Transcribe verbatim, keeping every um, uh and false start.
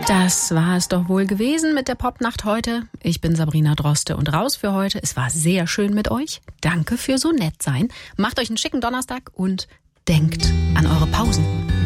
Das war es doch wohl gewesen mit der Popnacht heute. Ich bin Sabrina Droste und raus für heute. Es war sehr schön mit euch. Danke für so nett sein. Macht euch einen schicken Donnerstag und denkt an eure Pausen.